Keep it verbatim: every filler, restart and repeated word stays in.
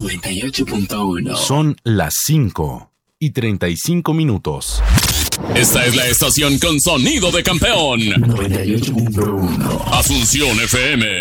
noventa y ocho punto uno. Son las cinco y treinta y cinco minutos. Esta es la estación con sonido de campeón. noventa y ocho punto uno. Asunción F M.